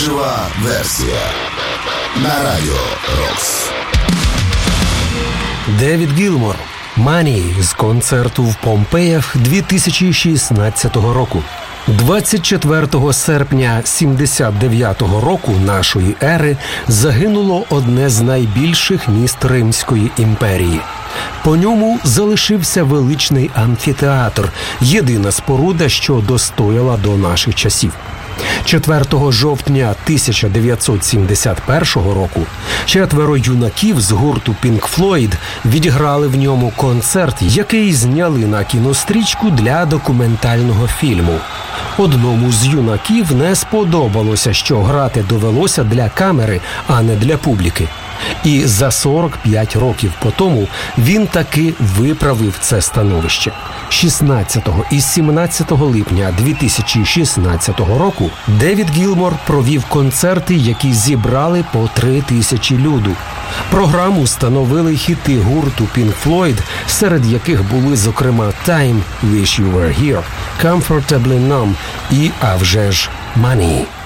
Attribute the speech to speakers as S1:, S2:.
S1: Жива версія на Радіо Рокс.
S2: Девід Гілмор. «Money» з концерту в Помпеях 2016 року. 24 серпня 79-го року нашої ери загинуло одне з найбільших міст Римської імперії. По ньому залишився величний амфітеатр, єдина споруда, що достояла до наших часів. 4 жовтня 1971 року 4 юнаків з гурту Pink Floyd відіграли в ньому концерт, який зняли на кінострічку для документального фільму. Одному з юнаків не сподобалося, що грати довелося для камери, а не для публіки. І за 45 років по тому він таки виправив це становище. 16 і 17 липня 2016 року Девід Гілмор провів концерти, які зібрали по 3000 люду. Програму становили хіти гурту Pink Floyd, серед яких були, зокрема, «Time», «Wish You Were Here», «Comfortably Numb» і, а вже ж, «Money».